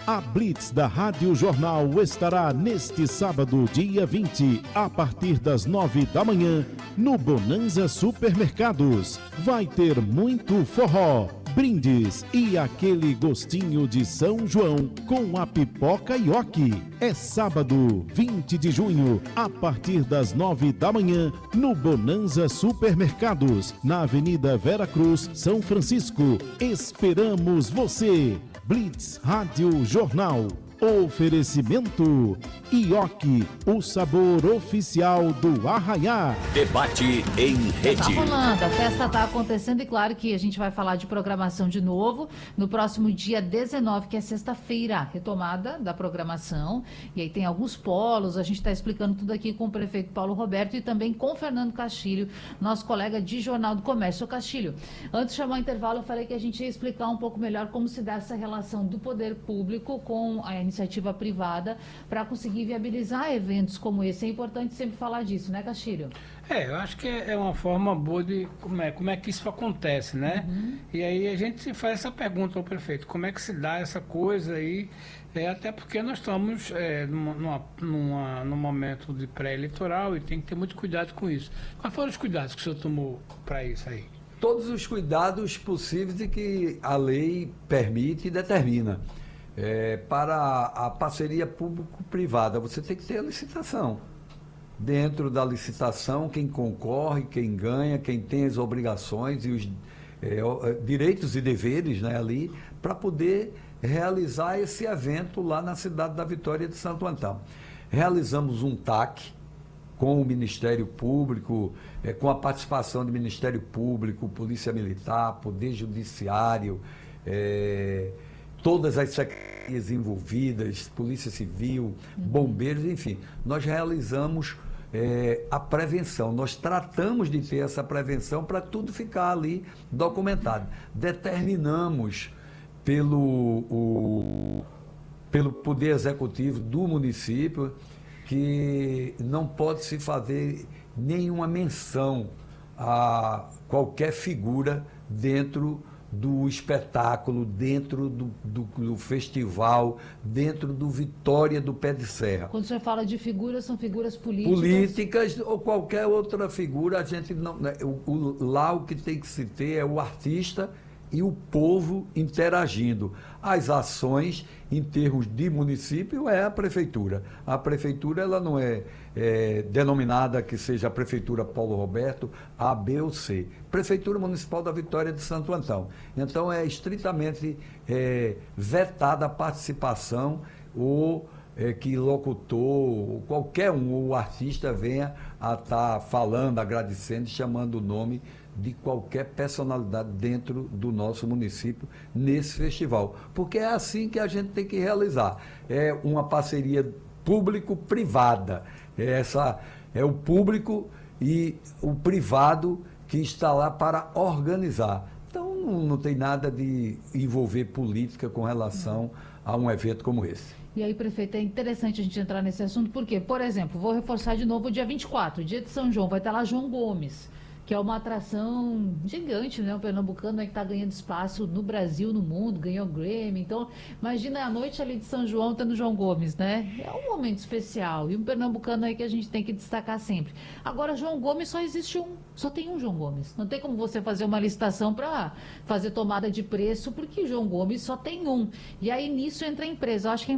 A Blitz da Rádio Jornal estará neste sábado, dia 20, a partir das 9 da manhã, no Bonanza Supermercados. Vai ter muito forró, brindes e aquele gostinho de São João com a pipoca Ioki. É sábado, 20 de junho, a partir das 9 da manhã, no Bonanza Supermercados, na Avenida Vera Cruz, São Francisco. Esperamos você! Blitz Rádio Jornal. Oferecimento Ioki, o sabor oficial do Arraiá. Debate em rede. Tá rolando, a festa tá acontecendo e claro que a gente vai falar de programação de novo no próximo dia 19, que é sexta-feira, retomada da programação. E aí tem alguns polos, a gente está explicando tudo aqui com o prefeito Paulo Roberto e também com o Fernando Castilho, nosso colega de Jornal do Comércio. Ô Castilho, antes de chamar o intervalo, eu falei que a gente ia explicar um pouco melhor como se dá essa relação do poder público com a iniciativa privada para conseguir viabilizar eventos como esse. É importante sempre falar disso, né, Castilho? Eu acho que é uma forma boa de como é que isso acontece, né? E aí a gente faz essa pergunta ao prefeito, como é que se dá essa coisa aí, até porque nós estamos num momento de pré-eleitoral e tem que ter muito cuidado com isso. Quais foram os cuidados que o senhor tomou para isso aí? Todos os cuidados possíveis e que a lei permite e determina. Para a parceria público-privada, você tem que ter a licitação. Dentro da licitação, quem concorre, quem ganha, quem tem as obrigações e os direitos e deveres, né, ali, para poder realizar esse evento lá na cidade da Vitória de Santo Antão. Realizamos um TAC com o Ministério Público, com a participação do Ministério Público, Polícia Militar, Poder Judiciário, todas as secretarias envolvidas, Polícia Civil, bombeiros, enfim. Nós realizamos a prevenção, nós tratamos de ter essa prevenção para tudo ficar ali documentado. Determinamos pelo Poder Executivo do município que não pode se fazer nenhuma menção a qualquer figura dentro do espetáculo, dentro do festival, dentro do Vitória do Pé de Serra. Quando o senhor fala de figuras, são figuras políticas? Políticas ou qualquer outra figura, a gente não... Lá o que tem que se ter é o artista e o povo interagindo. As ações, em termos de município, é a prefeitura. A prefeitura ela não é denominada que seja a Prefeitura Paulo Roberto, A, B ou C. Prefeitura Municipal da Vitória de Santo Antão. Então, é estritamente vetada a participação ou que locutor, ou qualquer um, o artista venha a estar falando, agradecendo, chamando o nome de qualquer personalidade dentro do nosso município nesse festival. Porque é assim que a gente tem que realizar. É uma parceria público-privada. É o público e o privado que está lá para organizar. Então, não tem nada de envolver política com relação a um evento como esse. E aí, prefeito, é interessante a gente entrar nesse assunto, porque, por exemplo, vou reforçar de novo o dia 24, dia de São João, vai estar lá João Gomes, que é uma atração gigante, né? O pernambucano que está ganhando espaço no Brasil, no mundo, ganhou o Grammy. Então, imagina a noite ali de São João tendo João Gomes, né? É um momento especial. E um pernambucano aí que a gente tem que destacar sempre. Agora, João Gomes só existe um. Só tem um João Gomes. Não tem como você fazer uma licitação para fazer tomada de preço, porque João Gomes só tem um. E aí, nisso entra a empresa. Eu acho que